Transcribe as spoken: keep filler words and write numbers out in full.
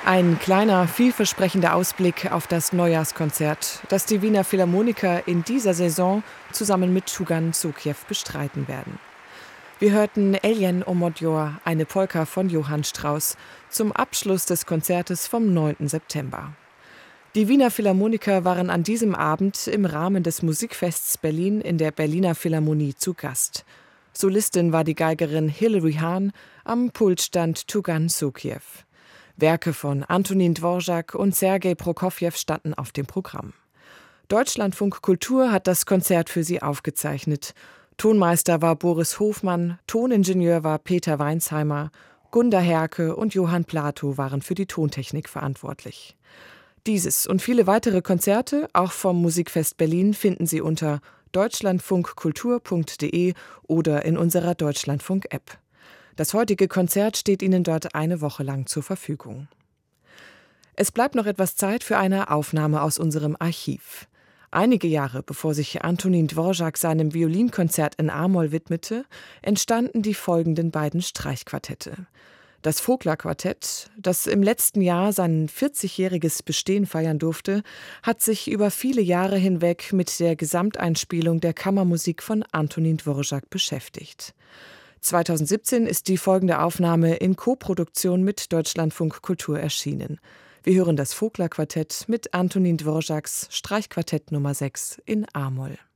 Ein kleiner, vielversprechender Ausblick auf das Neujahrskonzert, das die Wiener Philharmoniker in dieser Saison zusammen mit Tugan Sokiew bestreiten werden. Wir hörten Eljen o Modjor, eine Polka von Johann Strauss, zum Abschluss des Konzertes vom neunten September. Die Wiener Philharmoniker waren an diesem Abend im Rahmen des Musikfests Berlin in der Berliner Philharmonie zu Gast. Solistin war die Geigerin Hilary Hahn, am Pult stand Tugan Sokiew. Werke von Antonin Dvorak und Sergei Prokofjew standen auf dem Programm. Deutschlandfunk Kultur hat das Konzert für Sie aufgezeichnet. Tonmeister war Boris Hofmann, Toningenieur war Peter Weinsheimer, Gunda Herke und Johann Plato waren für die Tontechnik verantwortlich. Dieses und viele weitere Konzerte, auch vom Musikfest Berlin, finden Sie unter deutschlandfunkkultur punkt de oder in unserer Deutschlandfunk-App. Das heutige Konzert steht Ihnen dort eine Woche lang zur Verfügung. Es bleibt noch etwas Zeit für eine Aufnahme aus unserem Archiv. Einige Jahre bevor sich Antonin Dvorak seinem Violinkonzert in A-Moll widmete, entstanden die folgenden beiden Streichquartette. Das Vogler-Quartett, das im letzten Jahr sein vierzigjähriges Bestehen feiern durfte, hat sich über viele Jahre hinweg mit der Gesamteinspielung der Kammermusik von Antonin Dvorak beschäftigt. zweitausendsiebzehn ist die folgende Aufnahme in Koproduktion mit Deutschlandfunk Kultur erschienen. Wir hören das Vogler-Quartett mit Antonin Dvoraks Streichquartett Nummer sechs in A-Moll.